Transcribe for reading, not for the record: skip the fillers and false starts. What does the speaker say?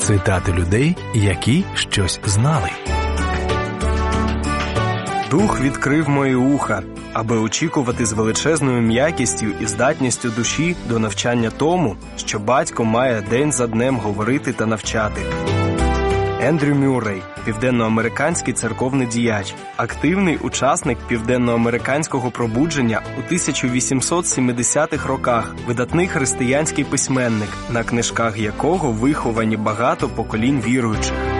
Цитати людей, які щось знали. Дух відкрив мої уха, аби очікувати з величезною м'якістю і здатністю душі до навчання тому, що батько має день за днем говорити та навчати. Ендрю Мюррей, південноамериканський церковний діяч, активний учасник південноамериканського пробудження у 1870-х роках, видатний християнський письменник, на книжках якого виховані багато поколінь віруючих.